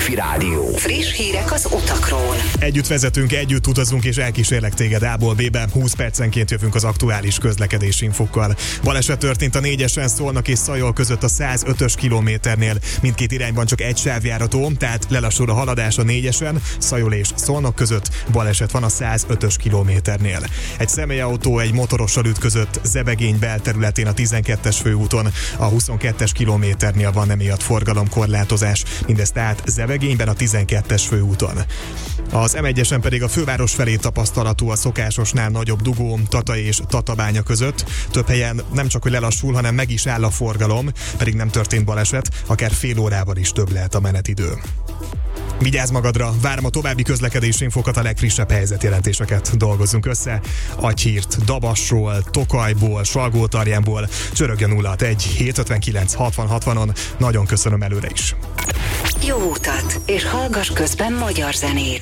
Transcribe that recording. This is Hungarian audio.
Petőfi Rádió. Friss hírek az utakról. Együtt vezetünk, együtt utazunk, és elkísérlek téged A-ból B-be. 20 percenként jövünk az aktuális közlekedési infokkal. Baleset történt a 4-esen Szolnok és Szajol között a 105-ös kilométernél. Mindkét irányban csak egy sávjárató, tehát lelassul a haladás a 4-esen, Szajol és Szolnok között. Baleset van a 105-ös kilométernél. Egy személyautó egy motorossal ütközött Zebegény belterületén a 12-es főúton. A 22-es kilométernél van emiatt forgalomkorlátozás. Mindez tehát Zebegényben a 12-es főúton. Az M1-esen pedig a főváros felé tapasztalható a szokásosnál nagyobb dugó Tatai és Tatabánya között. Több helyen nem csak hogy lelassul, hanem meg is áll a forgalom, pedig nem történt baleset, akár fél órával is több lehet a menetidő. Vigyázz magadra, várom a további közlekedési infokat, a legfrissebb helyzetjelentéseket dolgozzunk össze. Adj hírt Dabasról, Tokajból, Salgótarjánból, csörögjön 061 759 60 60-on. Nagyon köszönöm előre is. Jó utat, és hallgass közben magyar zenét.